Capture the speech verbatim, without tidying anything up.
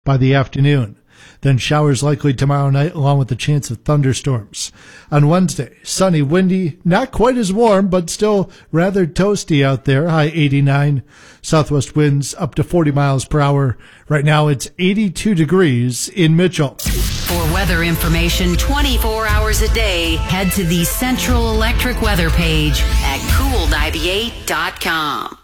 by the afternoon. Then showers likely tomorrow night along with the chance of thunderstorms. On Wednesday, sunny, windy, not quite as warm, but still rather toasty out there, high eighty-nine. Southwest winds up to forty miles per hour. Right now it's eighty-two degrees in Mitchell. For weather information twenty-four hours a day, head to the Central Electric weather page at cool ninety-eight dot com.